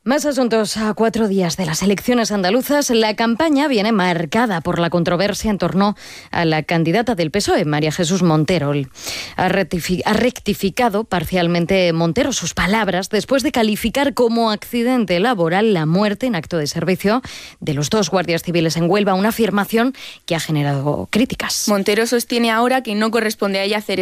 Más asuntos. A 4 días de las elecciones andaluzas, la campaña viene marcada por la controversia en torno a la candidata del PSOE, María Jesús Montero. Ha rectificado parcialmente Montero sus palabras después de calificar como accidente laboral la muerte en acto de servicio de los 2 guardias civiles en Huelva, una afirmación que ha generado críticas. Montero sostiene ahora que no corresponde a ella hacer